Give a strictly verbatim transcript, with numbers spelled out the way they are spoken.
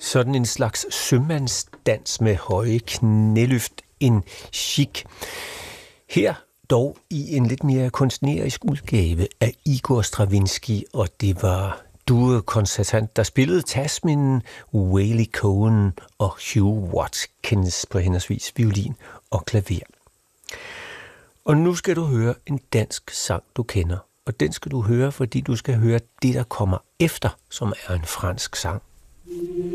Sådan en slags sømandsdans med høje knæløft, en chic. Her dog i en lidt mere kunstnerisk udgave af Igor Stravinsky, og det var duo-koncertant, der spillede Tasmin, Wayley Cohen og Hugh Watkins på henholdsvis violin og klaver. Og nu skal du høre en dansk sang, du kender. Og den skal du høre, fordi du skal høre det, der kommer efter, som er en fransk sang.